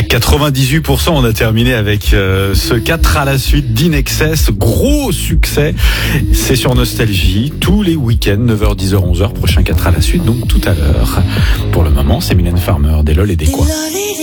98%, on a terminé avec ce 4 à la suite d'Inexcess, gros succès. C'est sur Nostalgie, tous les week-ends, 9h, 10h, 11h, prochain 4 à la suite, donc tout à l'heure. Pour le moment, c'est Mylène Farmer, des lol et des quoi.